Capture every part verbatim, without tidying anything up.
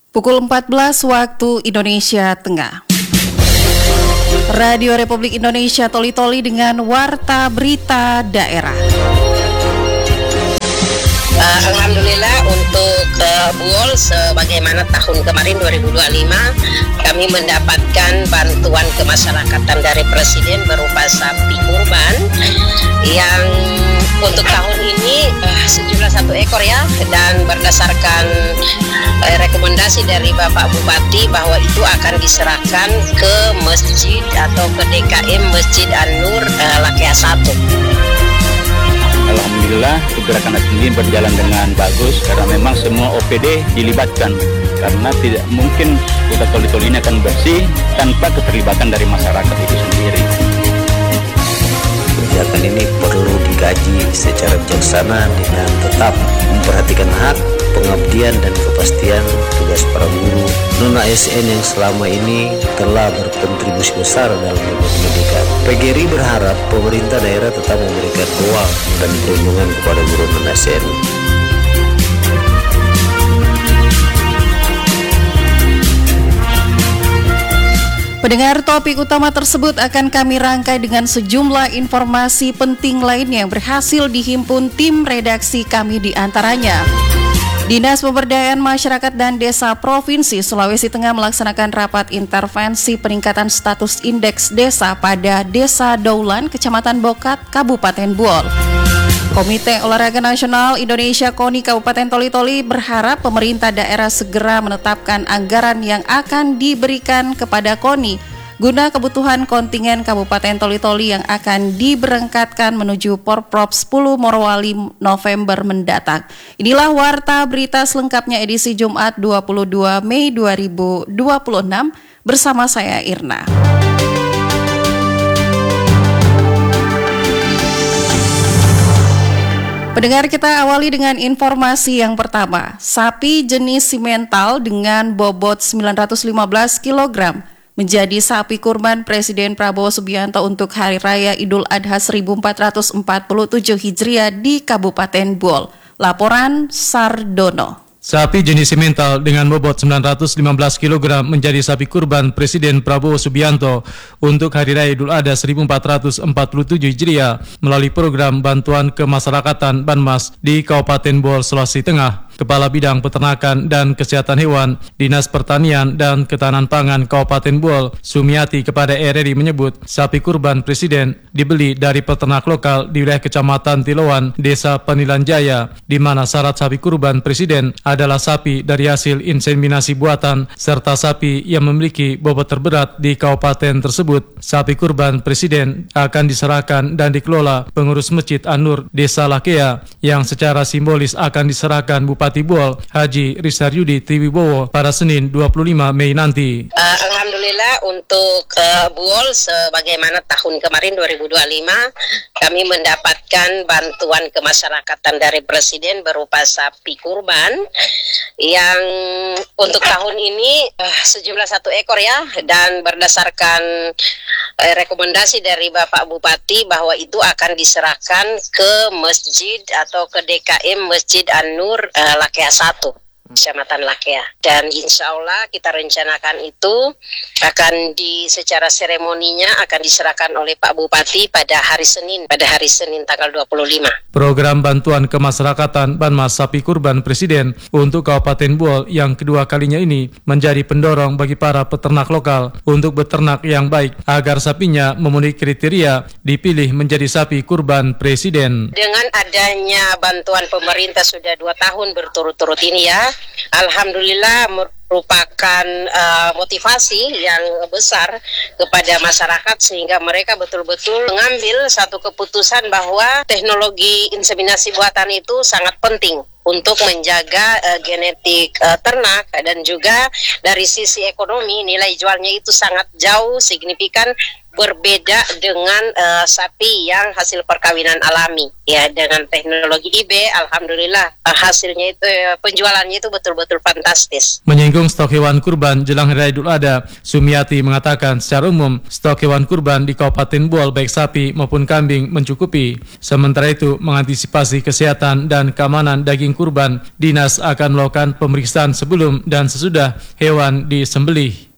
Pukul empat belas waktu Indonesia Tengah. Radio Republik Indonesia Toli-Toli dengan Warta Berita Daerah. Uh, Alhamdulillah untuk uh, Buol sebagaimana tahun kemarin dua ribu dua puluh lima kami mendapatkan bantuan kemasyarakatan dari Presiden berupa sapi kurban yang untuk tahun ini uh, sejumlah satu ekor ya, dan berdasarkan uh, rekomendasi dari Bapak Bupati bahwa itu akan diserahkan ke masjid atau ke D K M Masjid An-Nur uh, Lakea satu. Alhamdulillah gerakan ini berjalan dengan bagus karena memang semua O P D dilibatkan, karena tidak mungkin kota Toli-Toli ini akan bersih tanpa keterlibatan dari masyarakat itu sendiri. Kebijakan ini perlu digaji secara bijaksana dengan tetap memperhatikan hak, pengabdian dan kepastian tugas para guru non-A S N yang selama ini telah berkontribusi besar dalam dunia pendidikan. P G R I berharap pemerintah daerah tetap memberikan ruang dan perlindungan kepada guru non-A S N. Pendengar, topik utama tersebut akan kami rangkai dengan sejumlah informasi penting lainnya yang berhasil dihimpun tim redaksi kami, di antaranya Dinas Pemberdayaan Masyarakat dan Desa Provinsi Sulawesi Tengah melaksanakan rapat intervensi peningkatan status indeks desa pada Desa Daulan, Kecamatan Bokat, Kabupaten Buol. Komite Olahraga Nasional Indonesia KONI Kabupaten Toli-Toli berharap pemerintah daerah segera menetapkan anggaran yang akan diberikan kepada KONI guna kebutuhan kontingen Kabupaten Toli-Toli yang akan diberangkatkan menuju Porprov sepuluh Morowali November mendatang. Inilah Warta Berita selengkapnya edisi Jumat dua puluh dua Mei dua ribu dua puluh enam bersama saya Irna. Pendengar, kita awali dengan informasi yang pertama. Sapi jenis simental dengan bobot sembilan ratus lima belas kilogram menjadi sapi kurban Presiden Prabowo Subianto untuk Hari Raya Idul Adha seribu empat ratus empat puluh tujuh Hijriah di Kabupaten Buol. Laporan Sardono. Sapi jenis simental dengan bobot sembilan ratus lima belas kilogram menjadi sapi kurban Presiden Prabowo Subianto untuk Hari Raya Idul Adha seribu empat ratus empat puluh tujuh Hijriah melalui program bantuan kemasyarakatan Banmas di Kabupaten Buol, Sulawesi Tengah. Kepala Bidang Peternakan dan Kesehatan Hewan Dinas Pertanian dan Ketahanan Pangan Kabupaten Buol, Sumiati kepada R R I menyebut sapi kurban Presiden dibeli dari peternak lokal di wilayah Kecamatan Tiloan, Desa Penilan Jaya, di mana syarat sapi kurban Presiden adalah sapi dari hasil inseminasi buatan serta sapi yang memiliki bobot terberat di kabupaten tersebut. Sapi kurban Presiden akan diserahkan dan dikelola pengurus Masjid An-Nur Desa Lakea yang secara simbolis akan diserahkan Bupati Buol Haji Risaryudi Triwibowo pada Senin dua puluh lima Mei nanti. Uh, Alhamdulillah untuk uh, Buol sebagaimana tahun kemarin dua ribu dua puluh lima kami mendapatkan bantuan kemasyarakatan dari Presiden berupa sapi kurban yang untuk tahun ini uh, sejumlah satu ekor ya, dan berdasarkan uh, rekomendasi dari Bapak Bupati bahwa itu akan diserahkan ke masjid atau ke D K M Masjid An-Nur uh, Lakea satu, Kecamatan Lakea, dan insya Allah kita rencanakan itu akan di secara seremoninya akan diserahkan oleh Pak Bupati pada hari Senin, pada hari Senin tanggal dua puluh lima. Program bantuan kemasyarakatan Banmas sapi kurban Presiden untuk Kabupaten Buol yang kedua kalinya ini menjadi pendorong bagi para peternak lokal untuk beternak yang baik agar sapinya memenuhi kriteria dipilih menjadi sapi kurban Presiden. Dengan adanya bantuan pemerintah sudah dua tahun berturut-turut ini ya, alhamdulillah merupakan uh, motivasi yang besar kepada masyarakat sehingga mereka betul-betul mengambil satu keputusan bahwa teknologi inseminasi buatan itu sangat penting untuk menjaga uh, genetik uh, ternak, dan juga dari sisi ekonomi nilai jualnya itu sangat jauh signifikan berbeda dengan uh, sapi yang hasil perkawinan alami. Ya, dengan teknologi I B, alhamdulillah uh, hasilnya itu uh, penjualannya itu betul-betul fantastis. Menyinggung stok hewan kurban jelang Hari Raya Idul Adha, Sumiati mengatakan secara umum stok hewan kurban di Kabupaten Buol baik sapi maupun kambing mencukupi. Sementara itu, mengantisipasi kesehatan dan keamanan daging kurban, dinas akan melakukan pemeriksaan sebelum dan sesudah hewan disembelih.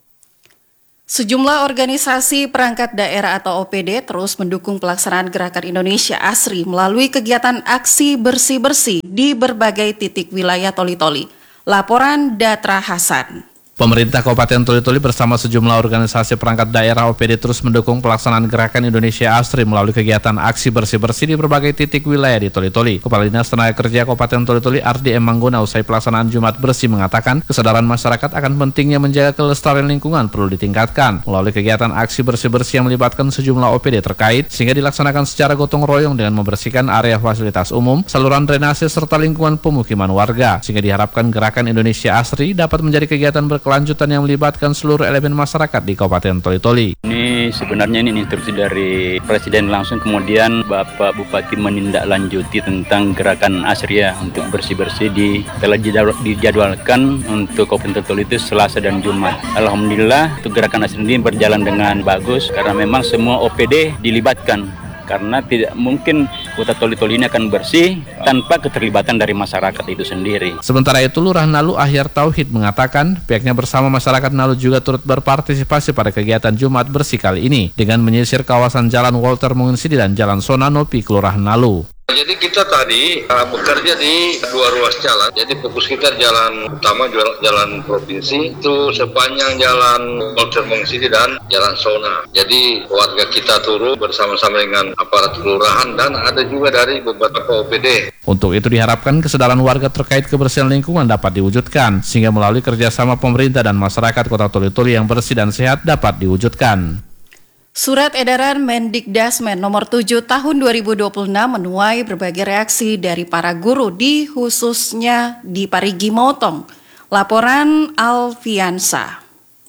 Sejumlah organisasi perangkat daerah atau O P D terus mendukung pelaksanaan Gerakan Indonesia Asri melalui kegiatan aksi bersih-bersih di berbagai titik wilayah Toli-Toli. Laporan Datra Hasan. Pemerintah Kabupaten Toli-Toli bersama sejumlah organisasi perangkat daerah O P D terus mendukung pelaksanaan Gerakan Indonesia Asri melalui kegiatan aksi bersih-bersih di berbagai titik wilayah di Toli-Toli. Kepala Dinas Tenaga Kerja Kabupaten Toli-Toli Ardi M. Mangguna usai pelaksanaan Jumat Bersih mengatakan kesadaran masyarakat akan pentingnya menjaga kelestarian lingkungan perlu ditingkatkan melalui kegiatan aksi bersih-bersih yang melibatkan sejumlah O P D terkait sehingga dilaksanakan secara gotong royong dengan membersihkan area fasilitas umum, saluran drainase serta lingkungan pemukiman warga sehingga diharapkan Gerakan Indonesia Asri dapat menjadi kegiatan berkelanjutan lanjutan yang melibatkan seluruh elemen masyarakat di Kabupaten Toli-Toli. Ini sebenarnya ini instruksi dari Presiden langsung, kemudian Bapak Bupati menindaklanjuti tentang Gerakan Asri ya, untuk bersih-bersih di telah dijadwalkan untuk Kabupaten Toli itu Selasa dan Jumat. Alhamdulillah untuk Gerakan Asri ini berjalan dengan bagus karena memang semua O P D dilibatkan. Karena tidak mungkin kota Toli-Toli ini akan bersih tanpa keterlibatan dari masyarakat itu sendiri. Sementara itu, Lurah Nalu Ahyar Tauhid mengatakan pihaknya bersama masyarakat Nalu juga turut berpartisipasi pada kegiatan Jumat Bersih kali ini dengan menyisir kawasan Jalan Walter Mungensidi dan Jalan Sonanopi, Kelurahan Nalu. Jadi kita tadi uh, bekerja di dua ruas jalan. Jadi fokus kita jalan utama, jalan provinsi itu sepanjang jalan Walter Mungensidi dan jalan Sona. Jadi warga kita turun bersama-sama dengan aparat kelurahan dan ada juga dari beberapa O P D. Untuk itu diharapkan kesadaran warga terkait kebersihan lingkungan dapat diwujudkan sehingga melalui kerjasama pemerintah dan masyarakat Kota Toli-Toli yang bersih dan sehat dapat diwujudkan. Surat edaran Mendikdasmen nomor tujuh tahun dua ribu dua puluh enam menuai berbagai reaksi dari para guru di khususnya di Parigi Motong. Laporan Alfiansa.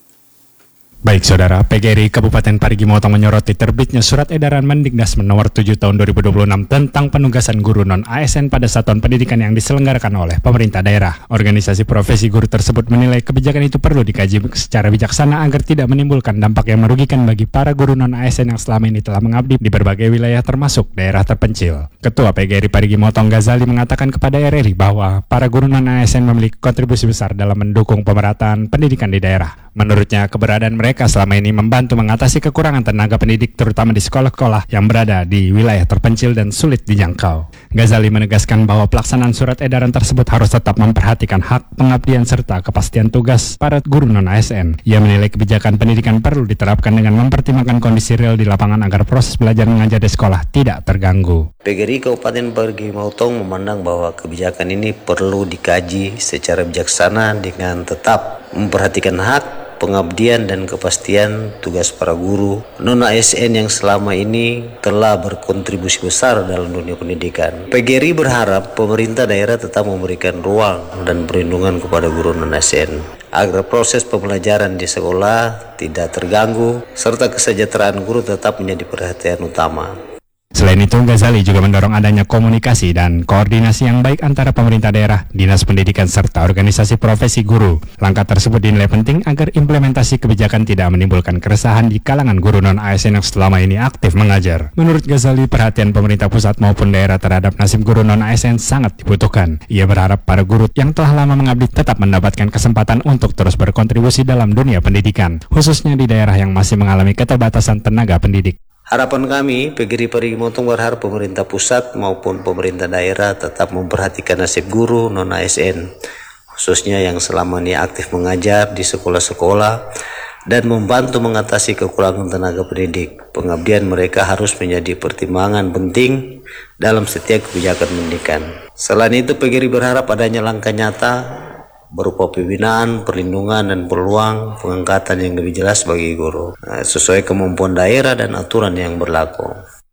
Baik saudara, P G R I Kabupaten Parigi Motong menyoroti terbitnya Surat Edaran Mendikdasmen nomor tujuh tahun dua ribu dua puluh enam tentang penugasan guru non-A S N pada satuan pendidikan yang diselenggarakan oleh pemerintah daerah. Organisasi profesi guru tersebut menilai kebijakan itu perlu dikaji secara bijaksana agar tidak menimbulkan dampak yang merugikan bagi para guru non-A S N yang selama ini telah mengabdi di berbagai wilayah termasuk daerah terpencil. Ketua P G R I Parigi Motong Ghazali mengatakan kepada R R I bahwa para guru non-A S N memiliki kontribusi besar dalam mendukung pemerataan pendidikan di daerah. Menurutnya, keberadaan mereka selama ini membantu mengatasi kekurangan tenaga pendidik terutama di sekolah-sekolah yang berada di wilayah terpencil dan sulit dijangkau. Ghazali menegaskan bahwa pelaksanaan surat edaran tersebut harus tetap memperhatikan hak pengabdian serta kepastian tugas para guru non-A S N. Ia menilai kebijakan pendidikan perlu diterapkan dengan mempertimbangkan kondisi real di lapangan agar proses belajar mengajar di sekolah tidak terganggu. P G R I Kabupaten Parigi Motong memandang bahwa kebijakan ini perlu dikaji secara bijaksana dengan tetap memperhatikan hak pengabdian dan kepastian tugas para guru non-A S N yang selama ini telah berkontribusi besar dalam dunia pendidikan. P G R I berharap pemerintah daerah tetap memberikan ruang dan perlindungan kepada guru non-A S N agar proses pembelajaran di sekolah tidak terganggu serta kesejahteraan guru tetap menjadi perhatian utama. Selain itu, Ghazali juga mendorong adanya komunikasi dan koordinasi yang baik antara pemerintah daerah, dinas pendidikan, serta organisasi profesi guru. Langkah tersebut dinilai penting agar implementasi kebijakan tidak menimbulkan keresahan di kalangan guru non-A S N yang selama ini aktif mengajar. Menurut Ghazali, perhatian pemerintah pusat maupun daerah terhadap nasib guru non-A S N sangat dibutuhkan. Ia berharap para guru yang telah lama mengabdi tetap mendapatkan kesempatan untuk terus berkontribusi dalam dunia pendidikan, khususnya di daerah yang masih mengalami keterbatasan tenaga pendidik. Harapan kami, P G R I Parigi Motong berharap pemerintah pusat maupun pemerintah daerah tetap memperhatikan nasib guru non-A S N, khususnya yang selama ini aktif mengajar di sekolah-sekolah dan membantu mengatasi kekurangan tenaga pendidik. Pengabdian mereka harus menjadi pertimbangan penting dalam setiap kebijakan pendidikan. Selain itu, P G R I berharap adanya langkah nyata berupa pembinaan, perlindungan, dan peluang pengangkatan yang lebih jelas bagi guru, nah, sesuai kemampuan daerah dan aturan yang berlaku.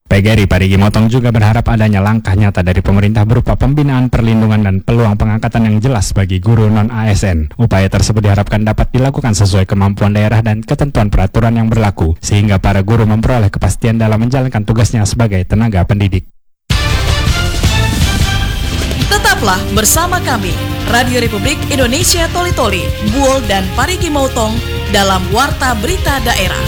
P G R I Parigi Motong juga berharap adanya langkah nyata dari pemerintah berupa pembinaan, perlindungan, dan peluang pengangkatan yang jelas bagi guru non-A S N. Upaya tersebut diharapkan dapat dilakukan sesuai kemampuan daerah dan ketentuan peraturan yang berlaku, sehingga para guru memperoleh kepastian dalam menjalankan tugasnya sebagai tenaga pendidik. Tetaplah bersama kami, Radio Republik Indonesia Toli Toli, Buol dan Parigi Motong dalam Warta Berita Daerah.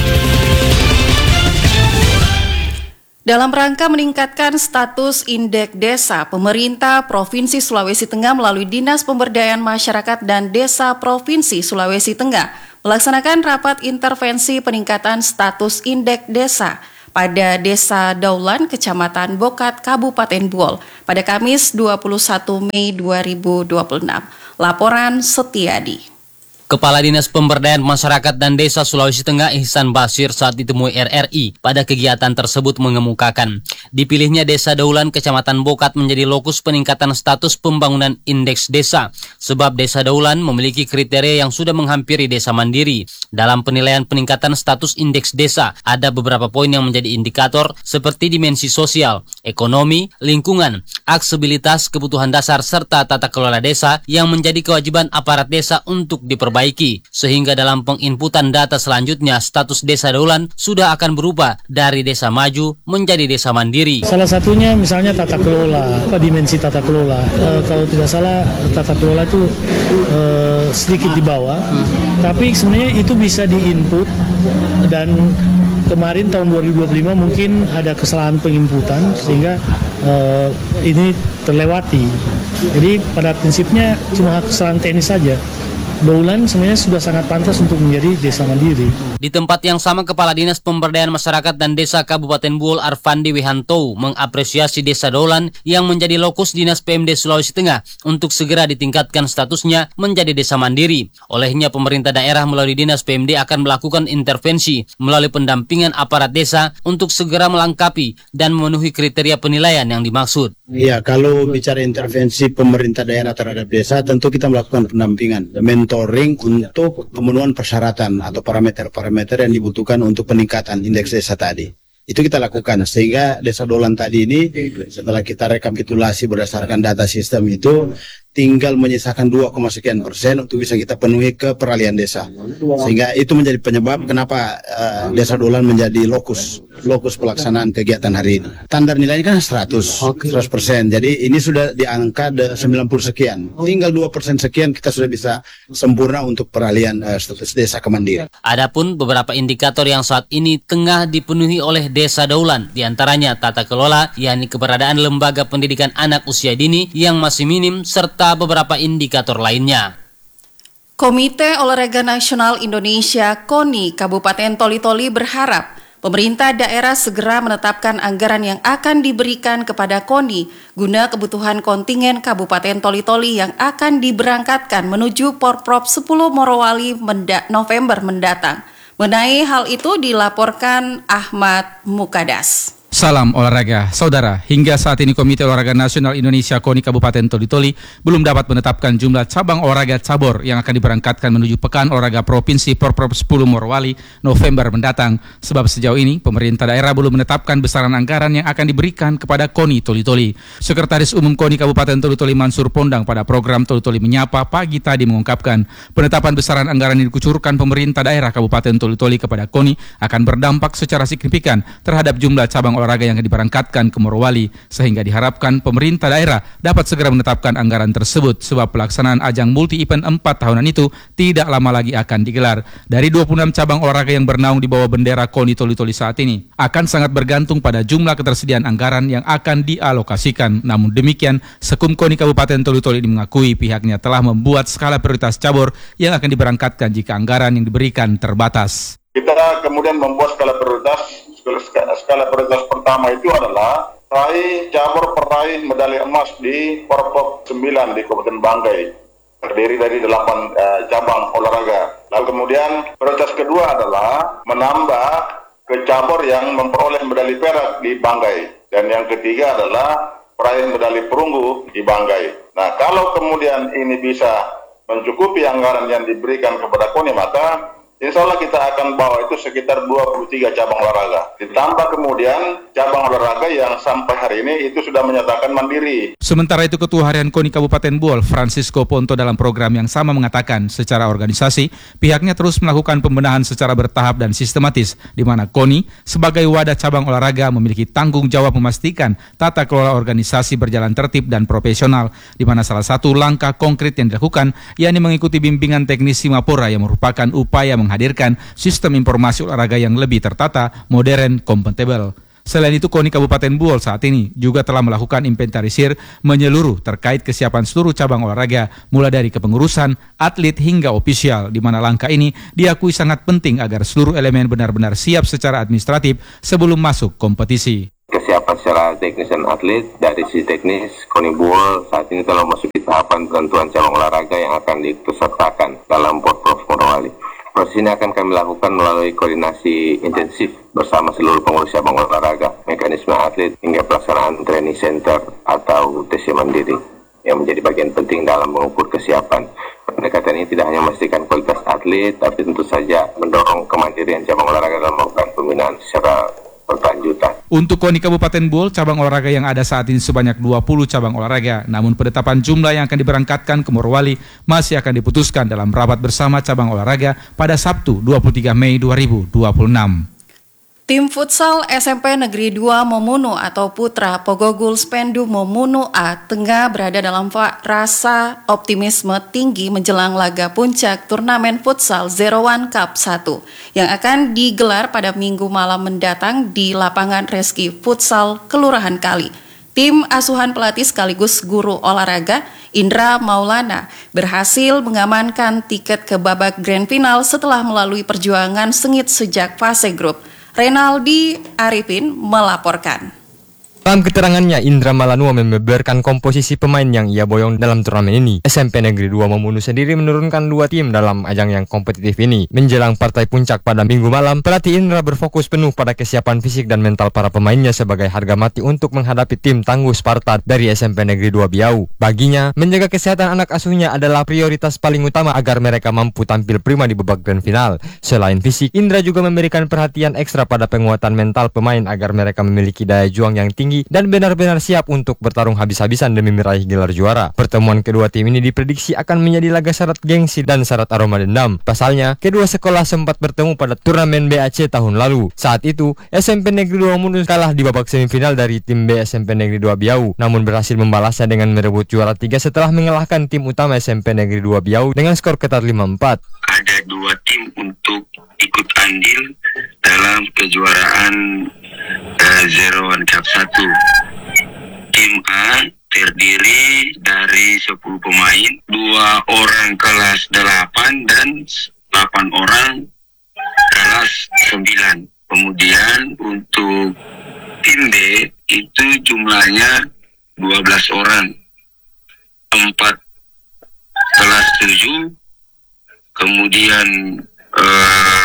Dalam rangka meningkatkan status indeks desa, pemerintah Provinsi Sulawesi Tengah melalui Dinas Pemberdayaan Masyarakat dan Desa Provinsi Sulawesi Tengah melaksanakan rapat intervensi peningkatan status indeks desa pada Desa Daulan, Kecamatan Bokat, Kabupaten Buol pada Kamis dua puluh satu Mei dua ribu dua puluh enam. Laporan Setiadi. Kepala Dinas Pemberdayaan Masyarakat dan Desa Sulawesi Tengah Ihsan Basir saat ditemui R R I pada kegiatan tersebut mengemukakan dipilihnya Desa Daulan Kecamatan Bokat menjadi lokus peningkatan status pembangunan indeks desa sebab Desa Daulan memiliki kriteria yang sudah menghampiri desa mandiri. Dalam penilaian peningkatan status indeks desa ada beberapa poin yang menjadi indikator seperti dimensi sosial, ekonomi, lingkungan, aksesibilitas, kebutuhan dasar serta tata kelola desa yang menjadi kewajiban aparat desa untuk diperbaiki. Sehingga dalam penginputan data selanjutnya status Desa Daulan sudah akan berubah dari desa maju menjadi desa mandiri. Salah satunya misalnya tata kelola, apa dimensi tata kelola. E, kalau tidak salah tata kelola itu e, sedikit di bawah, hmm. tapi sebenarnya itu bisa diinput dan kemarin tahun dua ribu dua puluh lima mungkin ada kesalahan penginputan sehingga e, ini terlewati. Jadi pada prinsipnya cuma kesalahan teknis saja. Daulan sebenarnya sudah sangat pantas untuk menjadi desa mandiri. Di tempat yang sama, Kepala Dinas Pemberdayaan Masyarakat dan Desa Kabupaten Buol Arfandi Wihanto mengapresiasi Desa Daulan yang menjadi lokus Dinas P M D Sulawesi Tengah untuk segera ditingkatkan statusnya menjadi desa mandiri. Olehnya pemerintah daerah melalui Dinas P M D akan melakukan intervensi melalui pendampingan aparat desa untuk segera melengkapi dan memenuhi kriteria penilaian yang dimaksud. Iya, kalau bicara intervensi pemerintah daerah terhadap desa, tentu kita melakukan pendampingan, mentoring untuk pemenuhan persyaratan atau parameter-parameter yang dibutuhkan untuk peningkatan indeks desa tadi. Itu kita lakukan, sehingga Desa Daulan tadi ini setelah kita rekapitulasi berdasarkan data sistem itu tinggal menyisakan dua, sekian persen untuk bisa kita penuhi ke peralihan desa. Sehingga itu menjadi penyebab kenapa uh, Desa Daulan menjadi lokus lokus pelaksanaan kegiatan hari ini. Standar nilainya kan seratus persen. Jadi ini sudah di angka sembilan puluh sekian. Tinggal dua persen sekian kita sudah bisa sempurna untuk peralihan uh, status desa kemandirian. Adapun beberapa indikator yang saat ini tengah dipenuhi oleh Desa Daulan, diantaranya tata kelola, yakni keberadaan lembaga pendidikan anak usia dini yang masih minim, serta beberapa indikator lainnya. Komite Olahraga Nasional Indonesia KONI Kabupaten Toli Toli berharap pemerintah daerah segera menetapkan anggaran yang akan diberikan kepada KONI guna kebutuhan kontingen Kabupaten Toli Toli yang akan diberangkatkan menuju Porprov sepuluh Morowali menda- November mendatang. Mengenai hal itu dilaporkan Ahmad Mukadas. Salam olahraga, saudara. Hingga saat ini Komite Olahraga Nasional Indonesia KONI Kabupaten Toli Toli belum dapat menetapkan jumlah cabang olahraga cabur yang akan diberangkatkan menuju Pekan Olahraga Provinsi Porprov sepuluh Morowali November mendatang. Sebab sejauh ini pemerintah daerah belum menetapkan besaran anggaran yang akan diberikan kepada KONI Toli Toli. Sekretaris Umum KONI Kabupaten Toli Toli Mansur Pondang pada program Toli Toli Menyapa pagi tadi mengungkapkan penetapan besaran anggaran yang dikucurkan pemerintah daerah Kabupaten Toli Toli kepada KONI akan berdampak secara signifikan terhadap jumlah cabang olahraga yang diberangkatkan ke Morowali, sehingga diharapkan pemerintah daerah dapat segera menetapkan anggaran tersebut sebab pelaksanaan ajang multi-event empat tahunan itu tidak lama lagi akan digelar. Dari dua puluh enam cabang olahraga yang bernaung di bawah bendera KONI Toli Toli saat ini akan sangat bergantung pada jumlah ketersediaan anggaran yang akan dialokasikan. Namun demikian, Sekum KONI Kabupaten Toli Toli mengakui pihaknya telah membuat skala prioritas cabur yang akan diberangkatkan jika anggaran yang diberikan terbatas. Kita kemudian membuat skala prioritas. Skala prioritas pertama itu adalah raih cabur peraih medali emas di Porprov sembilan di Kabupaten Banggai, terdiri dari delapan uh, cabang olahraga. Lalu kemudian prioritas kedua adalah menambah ke cabur yang memperoleh medali perak di Banggai, dan yang ketiga adalah peraih medali perunggu di Banggai. Nah, kalau kemudian ini bisa mencukupi anggaran yang diberikan kepada KONI, maka Insya Allah kita akan bawa itu sekitar dua puluh tiga cabang olahraga. Ditambah kemudian cabang olahraga yang sampai hari ini itu sudah menyatakan mandiri. Sementara itu Ketua Harian KONI Kabupaten Buol, Francisco Ponto dalam program yang sama mengatakan secara organisasi, pihaknya terus melakukan pembenahan secara bertahap dan sistematis, di mana KONI sebagai wadah cabang olahraga memiliki tanggung jawab memastikan tata kelola organisasi berjalan tertib dan profesional, di mana salah satu langkah konkret yang dilakukan yakni mengikuti bimbingan teknisi Mapora yang merupakan upaya menghadirkan sistem informasi olahraga yang lebih tertata, modern, kompatibel. Selain itu, KONI Kabupaten Buol saat ini juga telah melakukan inventarisir menyeluruh terkait kesiapan seluruh cabang olahraga, mulai dari kepengurusan, atlet hingga ofisial, di mana langkah ini diakui sangat penting agar seluruh elemen benar-benar siap secara administratif sebelum masuk kompetisi. Kesiapan secara teknis dan atlet dari sisi teknis, KONI Buol saat ini telah memasuki tahapan penentuan cabang olahraga yang akan diikutsertakan dalam Porprov Morowali. Proses ini akan kami lakukan melalui koordinasi intensif bersama seluruh pengurus cabang olahraga, mekanisme atlet, hingga pelaksanaan training center atau T C mandiri yang menjadi bagian penting dalam mengukur kesiapan. Pendekatan ini tidak hanya memastikan kualitas atlet, tapi tentu saja mendorong kemandirian cabang olahraga dalam melakukan pembinaan secara berkelanjutan. Untuk KONI Kabupaten Buol, cabang olahraga yang ada saat ini sebanyak dua puluh cabang olahraga, namun penetapan jumlah yang akan diberangkatkan ke Morowali masih akan diputuskan dalam rapat bersama cabang olahraga pada Sabtu dua puluh tiga Mei dua ribu dua puluh enam. Tim futsal S M P Negeri dua Momunu atau Putra Pogogul Spendu Momunu A tengah berada dalam rasa optimisme tinggi menjelang laga puncak turnamen futsal Zero One Cup satu yang akan digelar pada minggu malam mendatang di lapangan Reski Futsal Kelurahan Kali. Tim asuhan pelatih sekaligus guru olahraga Indra Maulana berhasil mengamankan tiket ke babak grand final setelah melalui perjuangan sengit sejak fase grup. Renaldi Arifin melaporkan. Dalam keterangannya, Indra Malanua membeberkan komposisi pemain yang ia boyong dalam turnamen ini. S M P Negeri dua Momunu sendiri menurunkan dua tim dalam ajang yang kompetitif ini. Menjelang partai puncak pada minggu malam, pelatih Indra berfokus penuh pada kesiapan fisik dan mental para pemainnya sebagai harga mati untuk menghadapi tim tangguh Sparta dari S M P Negeri dua Biau. Baginya, menjaga kesehatan anak asuhnya adalah prioritas paling utama agar mereka mampu tampil prima di babak grand final. Selain fisik, Indra juga memberikan perhatian ekstra pada penguatan mental pemain agar mereka memiliki daya juang yang tinggi dan benar-benar siap untuk bertarung habis-habisan demi meraih gelar juara. Pertemuan kedua tim ini diprediksi akan menjadi laga syarat gengsi dan syarat aroma dendam. Pasalnya, kedua sekolah sempat bertemu pada turnamen B A C tahun lalu. Saat itu, S M P Negeri dua Momunu kalah di babak semifinal dari tim B S M P Negeri dua Biau, namun berhasil membalasnya dengan merebut juara tiga setelah mengalahkan tim utama S M P Negeri dua Biau dengan skor ketat lima empat. Ada dua tim untuk ikut andil dalam kejuaraan uh, Zero One Cup satu. Tim A terdiri dari sepuluh pemain, dua orang kelas delapan dan delapan orang kelas sembilan. Kemudian untuk tim B itu jumlahnya dua belas orang, empat kelas tujuh, kemudian uh,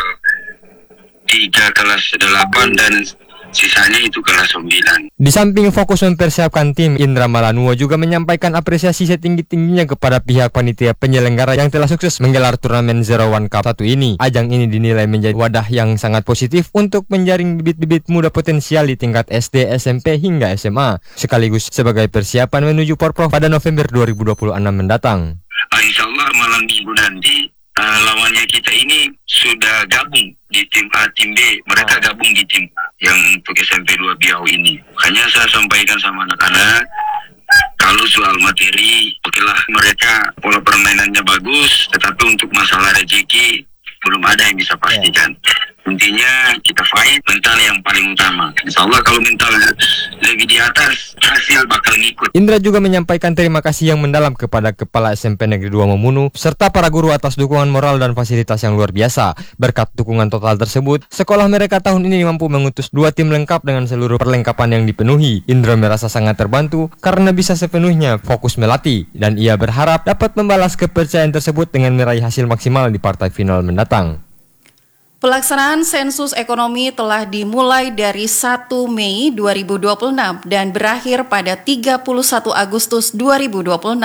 tiga kelas delapan dan sisanya itu kelas sembilan. Di samping fokus mempersiapkan tim, Indra Malanua juga menyampaikan apresiasi setinggi-tingginya kepada pihak panitia penyelenggara yang telah sukses menggelar turnamen Zero One Cup satu ini. Ajang ini dinilai menjadi wadah yang sangat positif untuk menjaring bibit-bibit muda potensial di tingkat S D, S M P hingga S M A, sekaligus sebagai persiapan menuju Porprov pada November dua ribu dua puluh enam mendatang. Ah, insya Allah malam minggu nanti uh, lawannya kita ini sudah gabung di tim A, tim B. Mereka gabung di tim yang untuk S M P dua Biau ini. Hanya saya sampaikan sama anak-anak, kalau soal materi, okelah mereka pola permainannya bagus, tetapi untuk masalah rezeki belum ada yang bisa pastikan. Intinya kita fight, mental yang paling utama. Insya Allah kalau mental lebih di atas, hasil bakal ngikut. Indra juga menyampaikan terima kasih yang mendalam kepada Kepala S M P Negeri dua Momunu serta para guru atas dukungan moral dan fasilitas yang luar biasa. Berkat dukungan total tersebut, sekolah mereka tahun ini mampu mengutus dua tim lengkap dengan seluruh perlengkapan yang dipenuhi. Indra merasa sangat terbantu karena bisa sepenuhnya fokus melatih, dan ia berharap dapat membalas kepercayaan tersebut dengan meraih hasil maksimal di partai final mendatang. Pelaksanaan sensus ekonomi telah dimulai dari satu Mei dua ribu dua puluh enam dan berakhir pada tiga puluh satu Agustus dua ribu dua puluh enam.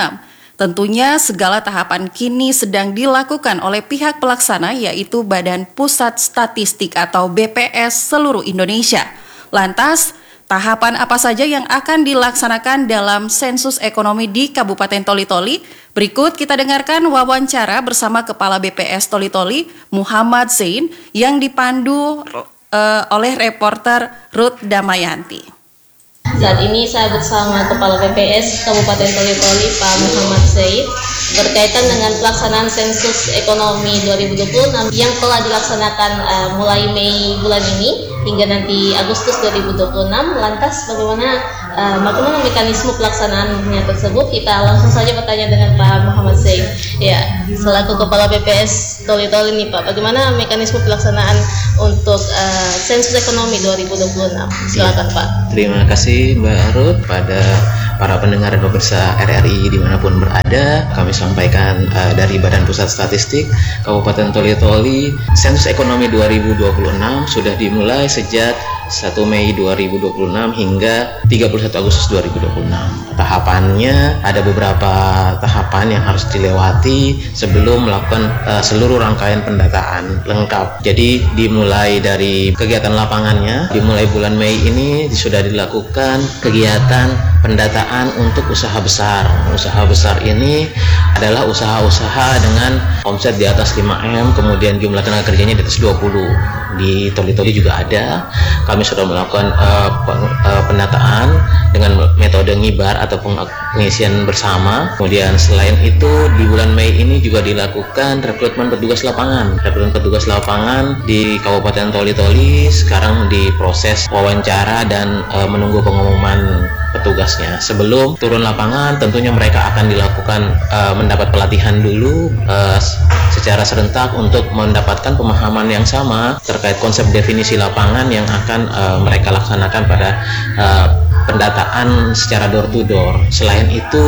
Tentunya segala tahapan kini sedang dilakukan oleh pihak pelaksana yaitu Badan Pusat Statistik atau B P S seluruh Indonesia. Lantas, tahapan apa saja yang akan dilaksanakan dalam sensus ekonomi di Kabupaten Toli-Toli? Berikut kita dengarkan wawancara bersama Kepala B P S Toli-Toli, Muhammad Zain, yang dipandu uh, oleh reporter Ruth Damayanti. Saat ini saya bersama Kepala B P S Kabupaten Toli-Toli, Pak Muhammad Zaid, berkaitan dengan pelaksanaan sensus ekonomi dua ribu dua puluh enam yang telah dilaksanakan uh, mulai Mei bulan ini hingga nanti Agustus dua ribu dua puluh enam. Lantas bagaimana uh, bagaimana mekanisme pelaksanaannya tersebut? Kita langsung saja bertanya dengan Pak Muhammad Zaid. Ya, selaku Kepala B P S Toli-Toli nih Pak, bagaimana mekanisme pelaksanaan untuk uh, sensus ekonomi dua ribu dua puluh enam? Silakan Pak. Terima kasih Mbak Ruth. Pada para pendengar dan pemirsa R R I dimanapun berada, kami sampaikan uh, dari Badan Pusat Statistik Kabupaten Toli-Toli, sensus ekonomi dua ribu dua puluh enam sudah dimulai sejak satu Mei dua ribu dua puluh enam hingga tiga puluh satu Agustus dua ribu dua puluh enam. Tahapannya ada beberapa tahapan yang harus dilewati sebelum melakukan uh, seluruh rangkaian pendataan lengkap. Jadi dimulai dari kegiatan lapangannya, dimulai bulan Mei ini sudah dilakukan kegiatan pendataan untuk usaha besar. Usaha besar ini adalah usaha-usaha dengan omset di atas lima M, kemudian jumlah tenaga kerjanya di atas dua puluh. Di Toli-Toli juga ada. Kami sudah melakukan uh, pendataan dengan metode ngibar atau pengisian bersama. Kemudian selain itu di bulan Mei ini juga dilakukan rekrutmen petugas lapangan. Rekrutmen petugas lapangan di Kabupaten Toli-Toli sekarang diproses wawancara dan uh, menunggu pengumuman petugasnya. Sebelum turun lapangan tentunya mereka akan dilakukan uh, mendapat pelatihan dulu uh, secara serentak untuk mendapatkan pemahaman yang sama terkait konsep definisi lapangan yang akan uh, mereka laksanakan pada uh, pendataan secara door to door. Selain itu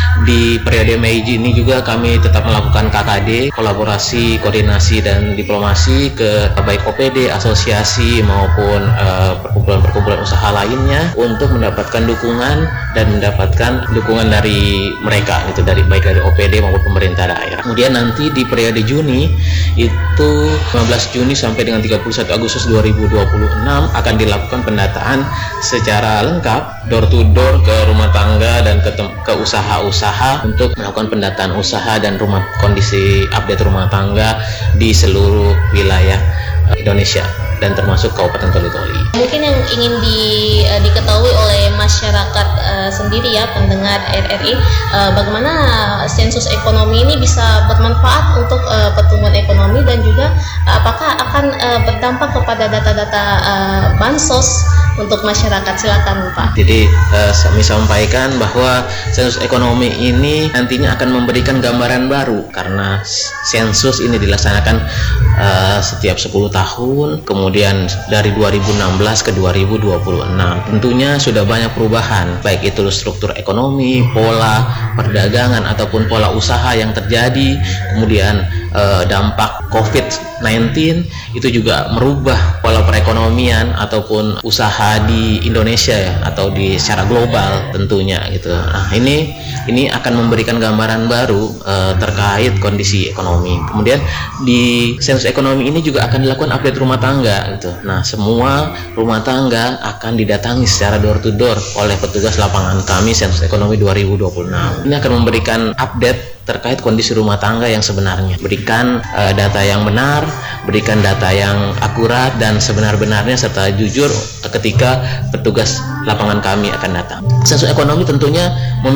di periode Mei ini juga kami tetap melakukan K K D, kolaborasi, koordinasi dan diplomasi ke baik O P D, asosiasi maupun uh, perkumpulan-perkumpulan usaha lainnya untuk mendapatkan dukungan dan mendapatkan dukungan dari mereka, itu dari baik dari O P D maupun pemerintah daerah. Kemudian nanti di periode Juni itu lima belas Juni sampai dengan tiga puluh satu Agustus dua ribu dua puluh enam akan dilakukan pendataan secara lengkap door to door ke rumah tangga dan ke, ke usaha-usaha untuk melakukan pendataan usaha dan rumah kondisi update rumah tangga di seluruh wilayah Indonesia dan termasuk Kabupaten Toli-Toli. Mungkin yang ingin di, uh, diketahui oleh masyarakat uh, sendiri ya, pendengar R R I, uh, bagaimana sensus ekonomi ini bisa bermanfaat untuk uh, pertumbuhan ekonomi dan juga uh, apakah akan uh, berdampak kepada data-data uh, bansos untuk masyarakat. Silakan Pak. Jadi uh, kami sampaikan bahwa sensus ekonomi ini nantinya akan memberikan gambaran baru karena sensus ini dilaksanakan uh, setiap sepuluh tahun, kemudian dari dua ribu enam belas ke dua ribu dua puluh enam. Tentunya sudah banyak perubahan, baik itu struktur ekonomi, pola perdagangan ataupun pola usaha yang terjadi, kemudian uh, dampak covid sembilan belas itu juga merubah pola perekonomian ataupun usaha di Indonesia ya, atau di secara global tentunya gitu. Nah, ini ini akan memberikan gambaran baru uh, terkait kondisi ekonomi. Kemudian di sensus ekonomi ini juga akan dilakukan update rumah tangga gitu. Nah, semua rumah tangga akan didatangi secara door to door oleh petugas lapangan kami sensus ekonomi dua ribu dua puluh enam. Ini akan memberikan update terkait kondisi rumah tangga yang sebenarnya, berikan uh, data yang benar, berikan data yang akurat dan sebenar-benarnya serta jujur ketika petugas lapangan kami akan datang. Sensus ekonomi tentunya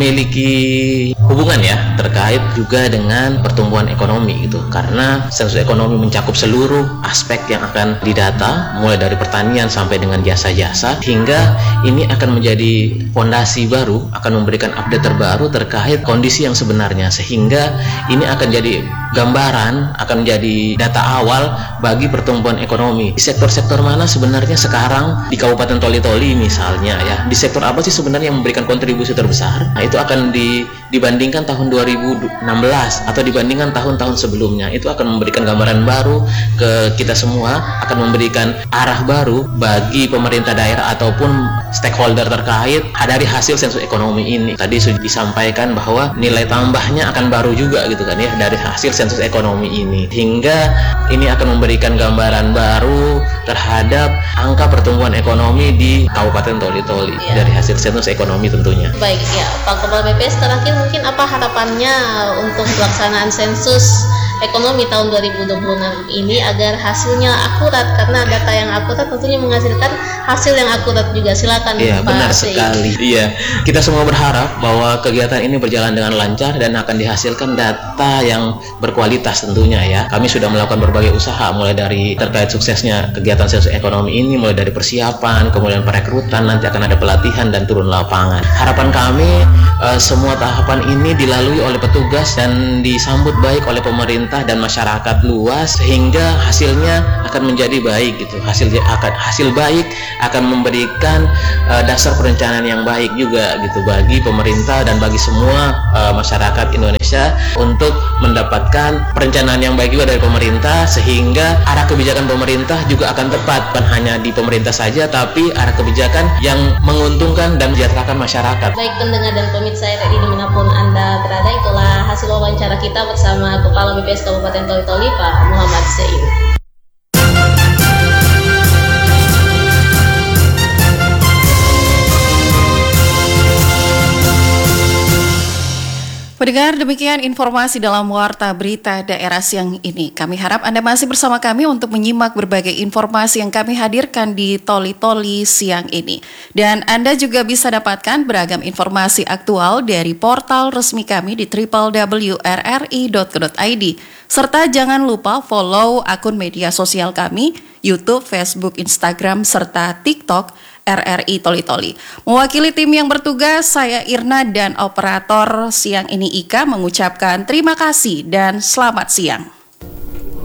memiliki hubungan ya terkait juga dengan pertumbuhan ekonomi gitu, karena sensus ekonomi mencakup seluruh aspek yang akan didata mulai dari pertanian sampai dengan jasa-jasa, hingga ini akan menjadi fondasi baru, akan memberikan update terbaru terkait kondisi yang sebenarnya, sehingga ini akan jadi gambaran, akan menjadi data awal bagi pertumbuhan ekonomi. Di sektor-sektor mana sebenarnya sekarang di Kabupaten Toli-Toli misalnya ya, di sektor apa sih sebenarnya yang memberikan kontribusi terbesar? Nah, itu akan di, dibandingkan tahun dua ribu enam belas atau dibandingkan tahun-tahun sebelumnya. Itu akan memberikan gambaran baru ke kita semua, akan memberikan arah baru bagi pemerintah daerah ataupun stakeholder terkait dari hasil sensus ekonomi ini. Tadi sudah disampaikan bahwa nilai tambahnya akan baru juga gitu kan ya dari hasil sensus ekonomi ini, hingga ini akan memberikan gambaran baru terhadap angka pertumbuhan ekonomi di Kabupaten Toli-Toli ya, dari hasil sensus ekonomi tentunya. Baik ya, Pak Kepala B P S, terakhir mungkin apa harapannya untuk pelaksanaan sensus ekonomi tahun dua ribu dua puluh enam ini agar hasilnya akurat, karena data yang akurat tentunya menghasilkan hasil yang akurat juga. Silakan Iya, Pak benar Seid. sekali. Iya, kita semua berharap bahwa kegiatan ini berjalan dengan lancar dan akan dihasilkan data yang berkualitas tentunya ya. Kami sudah melakukan berbagai usaha mulai dari terkait suksesnya kegiatan sensus ekonomi ini, mulai dari persiapan, kemudian perekrutan, nanti akan ada pelatihan dan turun lapangan. Harapan kami eh, semua tahapan ini dilalui oleh petugas dan disambut baik oleh pemerintah dan masyarakat luas, sehingga hasilnya akan menjadi baik gitu. Hasil akan hasil baik akan memberikan uh, dasar perencanaan yang baik juga gitu bagi pemerintah dan bagi semua uh, masyarakat Indonesia untuk mendapatkan perencanaan yang baik juga dari pemerintah, sehingga arah kebijakan pemerintah juga akan tepat, bukan hanya di pemerintah saja tapi arah kebijakan yang menguntungkan dan mensejahterakan masyarakat. Baik pendengar dan pemirsa R R I dimanapun Anda berada, itulah hasil wawancara kita bersama Kepala B P S Kabupaten Toli-Toli, Pak Muhammad Seid. Pendengar, demikian informasi dalam Warta Berita Daerah siang ini. Kami harap Anda masih bersama kami untuk menyimak berbagai informasi yang kami hadirkan di Toli-Toli siang ini. Dan Anda juga bisa dapatkan beragam informasi aktual dari portal resmi kami di w w w titik r r i titik co titik i d. Serta jangan lupa follow akun media sosial kami, YouTube, Facebook, Instagram, serta TikTok R R I Toli-Toli. Mewakili tim yang bertugas, saya Irna dan operator siang ini Ika mengucapkan terima kasih dan selamat siang.